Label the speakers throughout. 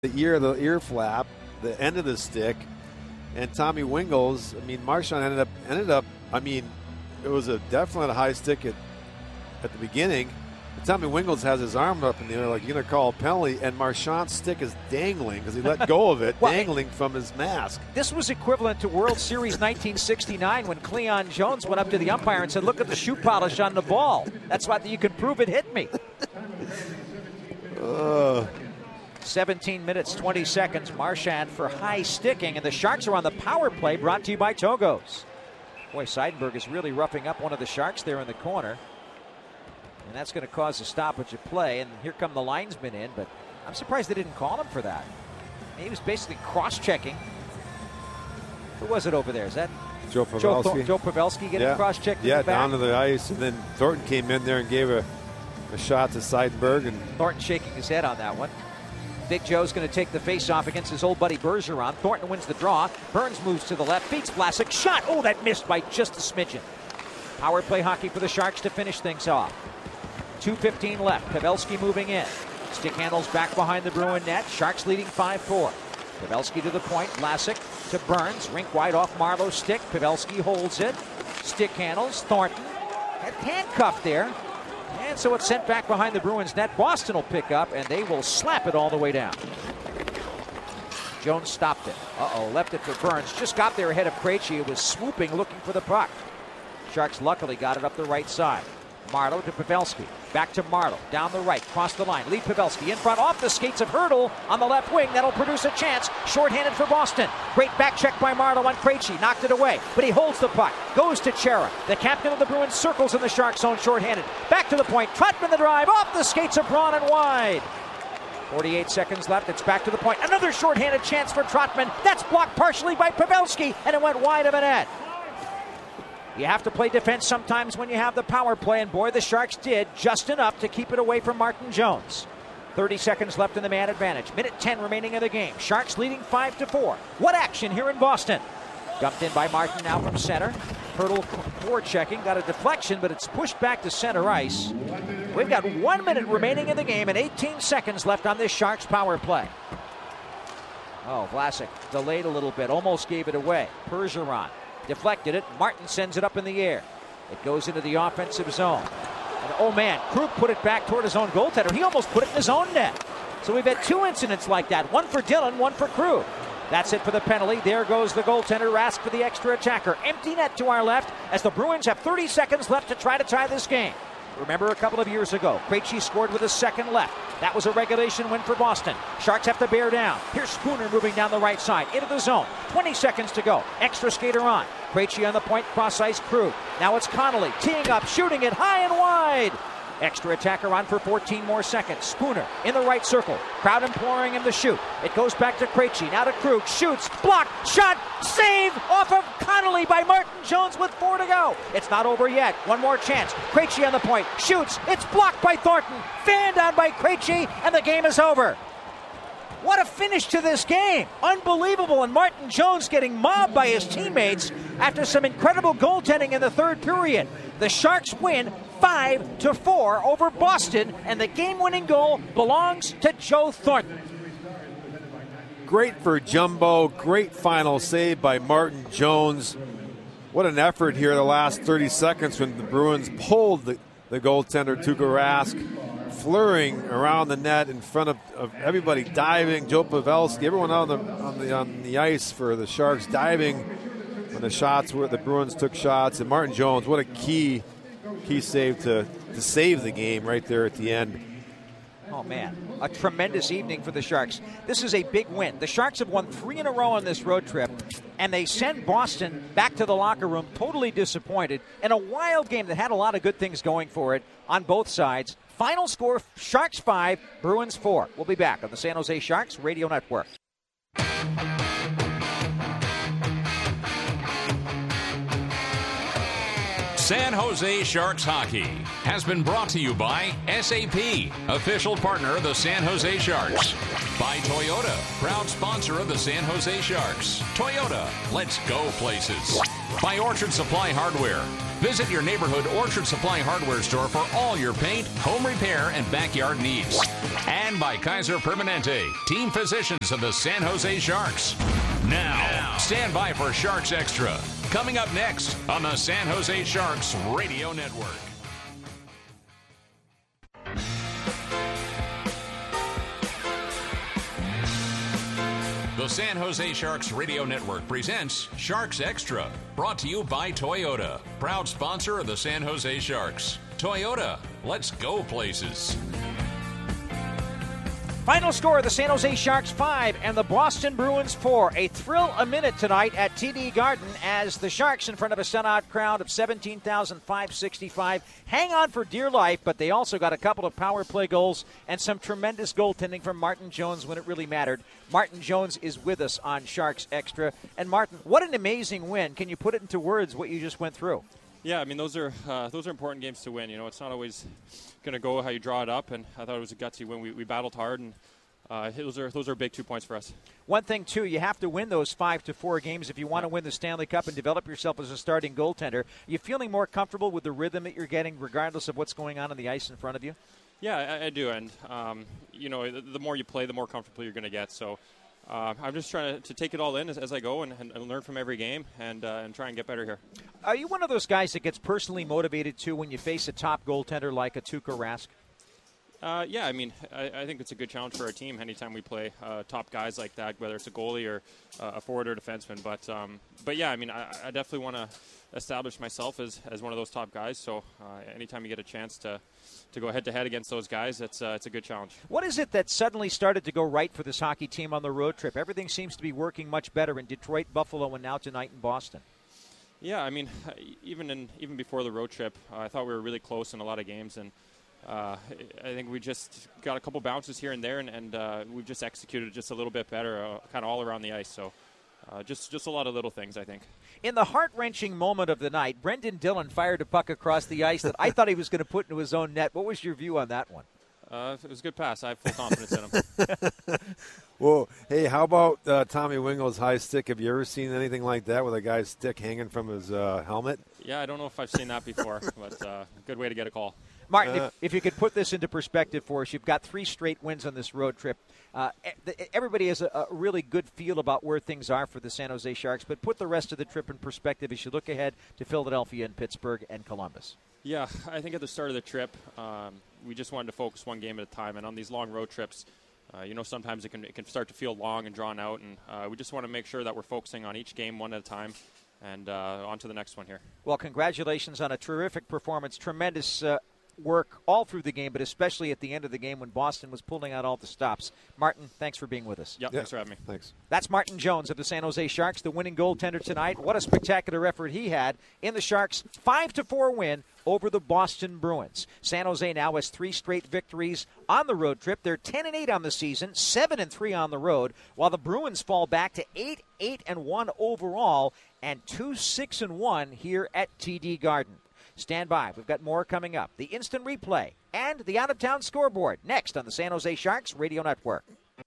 Speaker 1: the ear flap, the end of the stick, and Tommy Wingles. I mean, Marchand ended up. I mean, it was definitely a high stick at the beginning. But Tommy Wingles has his arm up in the air like you're going to call a penalty, and Marchand's stick is dangling because he let go of it, dangling from his mask.
Speaker 2: This was equivalent to World Series 1969 when Cleon Jones went up to the umpire and said, "Look at the shoe polish on the ball. That's why you can prove it hit me." 17 minutes, 20 seconds. Marchand for high sticking, and the Sharks are on the power play, brought to you by Togos. Boy, Seidenberg is really roughing up one of the Sharks there in the corner. And that's going to cause a stoppage of play. And here come the linesmen in, but I'm surprised they didn't call him for that. He was basically cross-checking. Who was it over there? Is that
Speaker 1: Joe Pavelski?
Speaker 2: Joe Pavelski getting cross-checked in the back?
Speaker 1: Yeah, down to the ice. And then Thornton came in there and gave a shot to Seidenberg. And
Speaker 2: Thornton shaking his head on that one. Big Joe's going to take the face-off against his old buddy Bergeron. Thornton wins the draw. Burns moves to the left, beats Vlasic. Shot! Oh, that missed by just a smidgen. Power play hockey for the Sharks to finish things off. 2:15 left. Pavelski moving in. Stick handles back behind the Bruin net. Sharks leading 5-4. Pavelski to the point. Vlasic to Burns. Rink wide off Marlowe's stick. Pavelski holds it. Stick handles. Thornton had handcuffed there. And so it's sent back behind the Bruins net. Boston will pick up, and they will slap it all the way down. Jones stopped it. Left it for Burns. Just got there ahead of Krejci, who was swooping, looking for the puck. Sharks luckily got it up the right side. Marleau to Pavelski. Back to Marleau. Down the right. Cross the line. Lead Pavelski in front off the skates of Hurdle on the left wing. That'll produce a chance. Shorthanded for Boston. Great back check by Marleau on Krejci. Knocked it away. But he holds the puck. Goes to Chara. The captain of the Bruins circles in the Shark zone shorthanded. Back to the point. Trotman the drive. Off the skates of Braun and wide. 48 seconds left. It's back to the point. Another shorthanded chance for Trotman. That's blocked partially by Pavelski. And it went wide of the net. You have to play defense sometimes when you have the power play, and boy, the Sharks did just enough to keep it away from Martin Jones. 30 seconds left in the man advantage. Minute 10 remaining in the game. Sharks leading 5-4. What action here in Boston? Dumped in by Martin now from center. Hurdle forechecking, got a deflection, but it's pushed back to center ice. We've got 1 minute remaining in the game and 18 seconds left on this Sharks power play. Vlasic delayed a little bit, almost gave it away. Bergeron deflected it. Martin sends it up in the air. It goes into the offensive zone. And Krug put it back toward his own goaltender. He almost put it in his own net. So we've had two incidents like that. One for Dillon, one for Krug. That's it for the penalty. There goes the goaltender. Rask for the extra attacker. Empty net to our left as the Bruins have 30 seconds left to try to tie this game. Remember a couple of years ago, Krejci scored with a second left. That was a regulation win for Boston. Sharks have to bear down. Here's Spooner moving down the right side into the zone. 20 seconds to go. Extra skater on. Krejci on the point, cross ice Krug. Now it's Connolly teeing up, shooting it high and wide. Extra attacker on for 14 more seconds. Spooner in the right circle. Crowd imploring him to shoot. It goes back to Krejci. Now to Krug. Shoots. Blocked. Shot. Save off of Connolly by Martin Jones with 4 to go. It's not over yet. One more chance. Krejci on the point. Shoots. It's blocked by Thornton. Fanned on by Krejci, and the game is over. What a finish to this game. Unbelievable. And Martin Jones getting mobbed by his teammates after some incredible goaltending in the third period. The Sharks win 5-4 over Boston, and the game-winning goal belongs to Joe Thornton.
Speaker 1: Great for Jumbo. Great final save by Martin Jones. What an effort here the last 30 seconds when the Bruins pulled the goaltender Tuukka Rask, flurrying around the net in front of everybody diving. Joe Pavelski, everyone out on the ice for the Sharks diving when the Bruins took shots. And Martin Jones, what a key save to save the game right there at the end.
Speaker 2: Oh, man. A tremendous evening for the Sharks. This is a big win. The Sharks have won 3 in a row on this road trip, and they send Boston back to the locker room totally disappointed in a wild game that had a lot of good things going for it on both sides. Final score, Sharks 5, Bruins 4. We'll be back on the San Jose Sharks Radio Network.
Speaker 3: San Jose Sharks Hockey has been brought to you by SAP, official partner of the San Jose Sharks. By Toyota, proud sponsor of the San Jose Sharks. Toyota, let's go places. By Orchard Supply Hardware. Visit your neighborhood Orchard Supply Hardware store for all your paint, home repair, and backyard needs. And by Kaiser Permanente, team physicians of the San Jose Sharks. Now, stand by for Sharks Extra. Coming up next on the San Jose Sharks Radio Network. The San Jose Sharks Radio Network presents Sharks Extra, brought to you by Toyota, proud sponsor of the San Jose Sharks. Toyota, let's go places.
Speaker 2: Final score, the San Jose Sharks 5 and the Boston Bruins 4. A thrill a minute tonight at TD Garden as the Sharks, in front of a sellout crowd of 17,565, hang on for dear life, but they also got a couple of power play goals and some tremendous goaltending from Martin Jones when it really mattered. Martin Jones is with us on Sharks Extra. And Martin, what an amazing win. Can you put it into words what you just went through?
Speaker 4: Yeah, I mean, those are important games to win. You know, it's not always going to go how you draw it up, and I thought it was a gutsy win. We battled hard, and those are big 2 points for us. One thing, too, you have to win those 5-4 games if you want to win the Stanley Cup and develop yourself as a starting goaltender. Are you feeling more comfortable with the rhythm that you're getting, regardless of what's going on the ice in front of you? Yeah, I do, and, you know, the more you play, the more comfortable you're going to get, so I'm just trying to take it all in as I go and learn from every game and try and get better here. Are you one of those guys that gets personally motivated, too, when you face a top goaltender like a Tuukka Rask? Yeah, I mean, I think it's a good challenge for our team anytime we play top guys like that, whether it's a goalie or a forward or defenseman. But yeah, I mean, I definitely want to establish myself as one of those top guys. So anytime you get a chance to go head-to-head against those guys, it's a good challenge. What is it that suddenly started to go right for this hockey team on the road trip? Everything seems to be working much better in Detroit, Buffalo, and now tonight in Boston. Yeah, I mean, even before the road trip, I thought we were really close in a lot of games, and I think we just got a couple bounces here and there, and we've just executed just a little bit better, kind of all around the ice. So just a lot of little things, I think. In the heart-wrenching moment of the night, Brendan Dillon fired a puck across the ice that I thought he was going to put into his own net. What was your view on that one? It was a good pass. I have full confidence in him.
Speaker 1: Well, hey, how about Tommy Wingo's high stick? Have you ever seen anything like that with a guy's stick hanging from his helmet?
Speaker 4: Yeah, I don't know if I've seen that before, but good way to get a call.
Speaker 2: Martin, if you could put this into perspective for us, you've got 3 straight wins on this road trip. Everybody has a really good feel about where things are for the San Jose Sharks, but put the rest of the trip in perspective as you look ahead to Philadelphia and Pittsburgh and Columbus. Yeah, I think at the start of the trip, we just wanted to focus one game at a time, and on these long road trips, you know, sometimes it can start to feel long and drawn out, and we just want to make sure that we're focusing on each game one at a time and on to the next one here. Well, congratulations on a terrific performance, tremendous work all through the game, but especially at the end of the game when Boston was pulling out all the stops. Martin, thanks for being with us.
Speaker 4: Yep, thanks for having me.
Speaker 1: Thanks.
Speaker 2: That's Martin Jones of the San Jose Sharks, the winning goaltender tonight. What a spectacular effort he had in the Sharks' 5-4 win over the Boston Bruins. San Jose now has 3 straight victories on the road trip. They're 10-8 on the season, 7-3 on the road, while the Bruins fall back to 8-1 overall and 2-6-1 here at TD Garden. Stand by. We've got more coming up. The instant replay and the out-of-town scoreboard next on the San Jose Sharks Radio Network.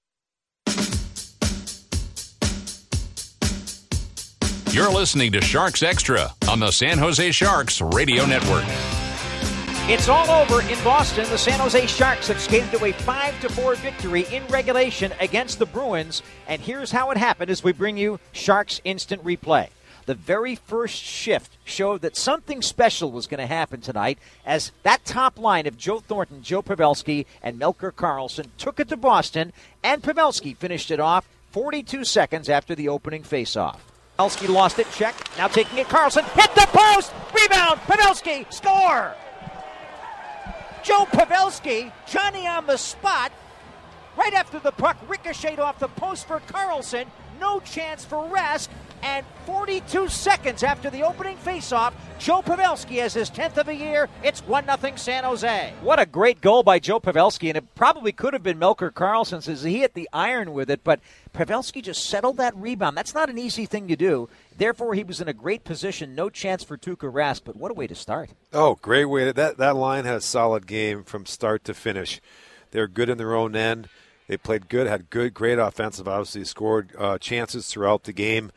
Speaker 3: You're listening to Sharks Extra on the San Jose Sharks Radio Network.
Speaker 2: It's all over in Boston. The San Jose Sharks have skated to a 5-4 victory in regulation against the Bruins. And here's how it happened as we bring you Sharks Instant Replay. The very first shift showed that something special was going to happen tonight as that top line of Joe Thornton, Joe Pavelski, and Melker Karlsson took it to Boston, and Pavelski finished it off 42 seconds after the opening faceoff. Pavelski lost it, check, now taking it, Karlsson, hit the post, rebound, Pavelski, score! Joe Pavelski, Johnny on the spot, right after the puck ricocheted off the post for Karlsson, no chance for Rask. and 42 seconds after the opening faceoff, Joe Pavelski has his 10th of the year. It's 1-0 San Jose. What a great goal by Joe Pavelski, and it probably could have been Melker Karlsson's as he hit the iron with it, but Pavelski just settled that rebound. That's not an easy thing to do. Therefore, he was in a great position. No chance for Tuukka Rask, but what a way to start.
Speaker 1: Oh, great way. That line had a solid game from start to finish. They're good in their own end. They played good, had great offensive, obviously scored chances throughout the game.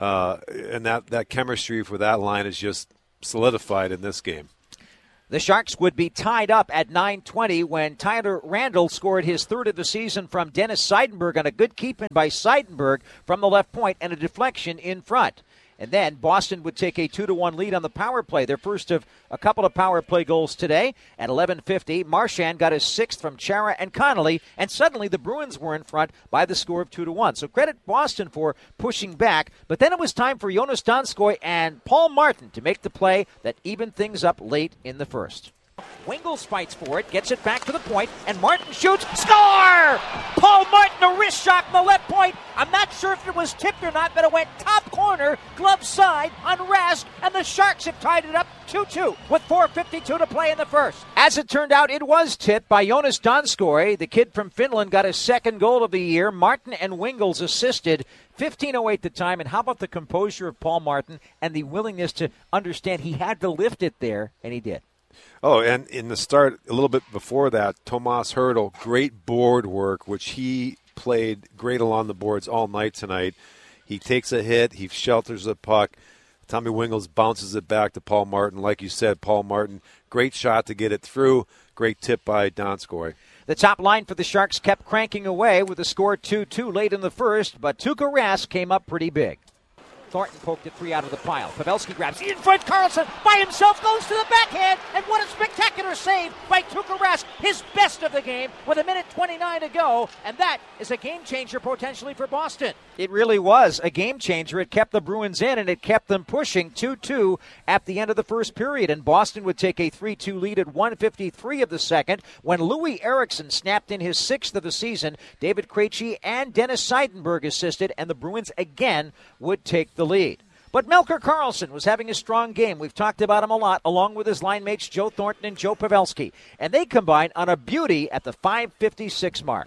Speaker 1: And that chemistry for that line is just solidified in this game.
Speaker 2: The Sharks would be tied up at 9:20 when Tyler Randall scored his third of the season from Dennis Seidenberg on a good keep-in by Seidenberg from the left point and a deflection in front. And then Boston would take a 2-1 lead on the power play, their first of a couple of power play goals today. At 11:50, Marchand got his sixth from Chara and Connolly, and suddenly the Bruins were in front by the score of 2-1. So credit Boston for pushing back, but then it was time for Jonas Donskoy and Paul Martin to make the play that evened things up late in the first. Wingels fights for it, gets it back to the point, and Martin shoots. Score! Paul Martin, a wrist shot from the left point. I'm not sure if it was tipped or not, but it went top corner, glove side on Rask, and the Sharks have tied it up 2-2 with 4:52 to play in the first. As it turned out, it was tipped by Jonas Donskoy. The kid from Finland got his second goal of the year. Martin and Wingels assisted. 15:08 the time, and how about the composure of Paul Martin and the willingness to understand he had to lift it there, and he did.
Speaker 1: Oh, and in the start, a little bit before that, Tomas Hertl, great board work, which he played great along the boards all night tonight. He takes a hit, he shelters the puck. Tommy Wingels bounces it back to Paul Martin. Like you said, Paul Martin, great shot to get it through. Great tip by Donskoy.
Speaker 2: The top line for the Sharks kept cranking away with the score 2-2 late in the first, but Tuukka Rask came up pretty big. Thornton poked it free out of the pile. Pavelski grabs in front. Karlsson by himself goes to the backhand. And what a spectacular save by Tuukka Rask. His best of the game with 1:29 to go. And that is a game changer potentially for Boston. It really was a game changer. It kept the Bruins in and it kept them pushing 2-2 at the end of the first period. And Boston would take a 3-2 lead at 1:53 of the second when Louis Eriksson snapped in his sixth of the season. David Krejci and Dennis Seidenberg assisted, and the Bruins again would take the lead. But Melker Karlsson was having a strong game. We've talked about him a lot, along with his line mates Joe Thornton and Joe Pavelski. And they combined on a beauty at the 5:56 mark.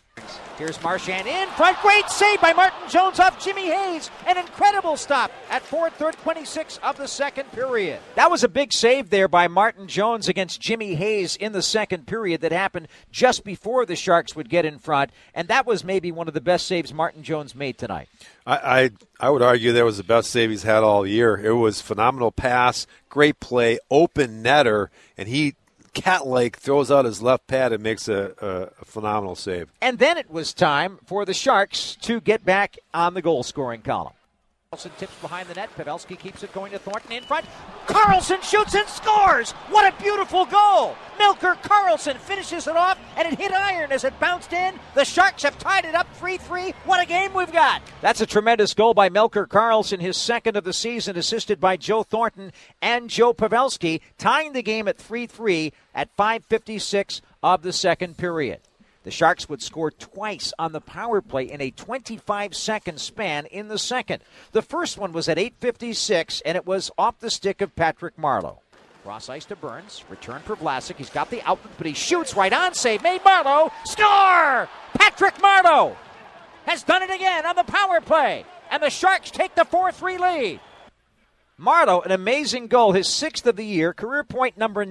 Speaker 2: Here's Marchand in front. Great save by Martin Jones off Jimmy Hayes. An incredible stop at 4:26 of the second period. That was a big save there by Martin Jones against Jimmy Hayes in the second period that happened just before the Sharks would get in front. And that was maybe one of the best saves Martin Jones made tonight.
Speaker 1: I would argue that was the best save he's had all year. It was phenomenal pass, great play, open netter, and he cat-like throws out his left pad and makes a phenomenal save.
Speaker 2: And then it was time for the Sharks to get back on the goal-scoring column. Karlsson tips behind the net. Pavelski keeps it going to Thornton in front. Karlsson shoots and scores! What a beautiful goal! Melker Karlsson finishes it off, and it hit iron as it bounced in. The Sharks have tied it up 3-3. What a game we've got! That's a tremendous goal by Melker Karlsson, his second of the season, assisted by Joe Thornton and Joe Pavelski, tying the game at 3-3 at 5:56 of the second period. The Sharks would score twice on the power play in a 25-second span in the second. The first one was at 8:56, and it was off the stick of Patrick Marleau. Cross ice to Burns. Return for Vlasic. He's got the outlet, but he shoots right on. Save made. Marleau. Score! Patrick Marleau has done it again on the power play, and the Sharks take the 4-3 lead. Marleau, an amazing goal, his sixth of the year, career point number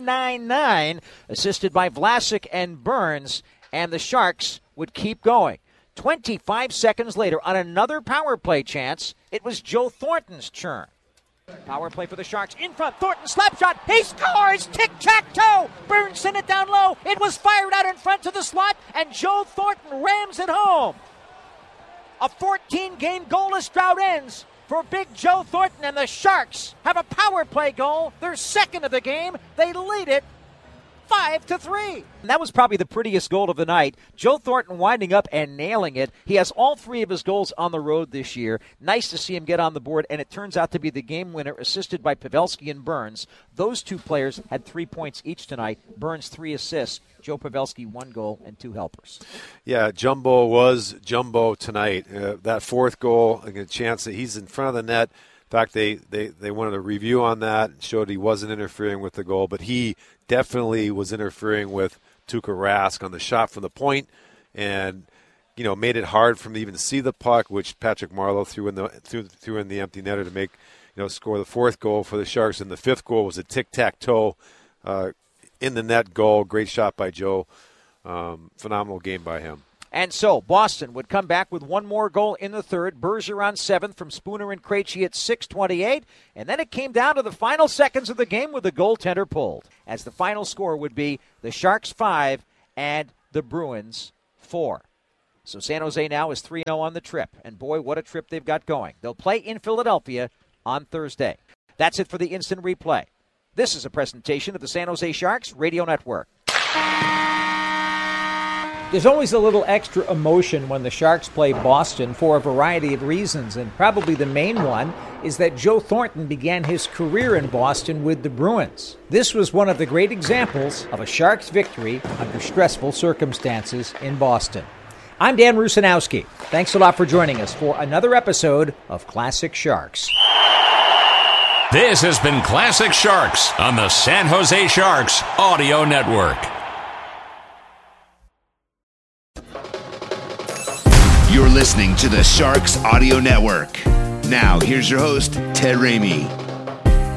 Speaker 2: 999, assisted by Vlasic and Burns, and the Sharks would keep going. 25 seconds later, on another power play chance, it was Joe Thornton's turn. Power play for the Sharks. In front, Thornton, slap shot. He scores! Tic-tac-toe! Burns sent it down low. It was fired out in front to the slot, and Joe Thornton rams it home. A 14-game goalless drought ends for Big Joe Thornton, and the Sharks have a power play goal, their second of the game. They lead it 5-3. And that was probably the prettiest goal of the night. Joe Thornton winding up and nailing it. He has all 3 of his goals on the road this year. Nice to see him get on the board, and it turns out to be the game winner, assisted by Pavelski and Burns. Those 2 players had 3 points each tonight. Burns 3 assists. Joe Pavelski 1 goal and 2 helpers.
Speaker 1: Yeah, Jumbo was Jumbo tonight. That 4th goal, a chance that he's in front of the net. In fact, they wanted a review on that and showed he wasn't interfering with the goal, but he definitely was interfering with Tuukka Rask on the shot from the point, and made it hard for him to even see the puck, which Patrick Marleau threw in the empty netter to make score the 4th goal for the Sharks, and the 5th goal was a tic-tac-toe in the net goal. Great shot by Joe. Phenomenal game by him.
Speaker 2: And so Boston would come back with 1 more goal in the 3rd. Bergeron 7th from Spooner and Krejci at 6:28. And then it came down to the final seconds of the game with the goaltender pulled, as the final score would be the Sharks 5 and the Bruins 4. So San Jose now is 3-0 on the trip. And boy, what a trip they've got going. They'll play in Philadelphia on Thursday. That's it for the Instant Replay. This is a presentation of the San Jose Sharks Radio Network.
Speaker 5: There's always a little extra emotion when the Sharks play Boston for a variety of reasons, and probably the main one is that Joe Thornton began his career in Boston with the Bruins. This was one of the great examples of a Sharks victory under stressful circumstances in Boston. I'm Dan Rusanowski. Thanks a lot for joining us for another episode of Classic Sharks.
Speaker 3: This has been Classic Sharks on the San Jose Sharks Audio Network.
Speaker 6: You're listening to the Sharks Audio Network. Now, here's your host, Ted Ramey.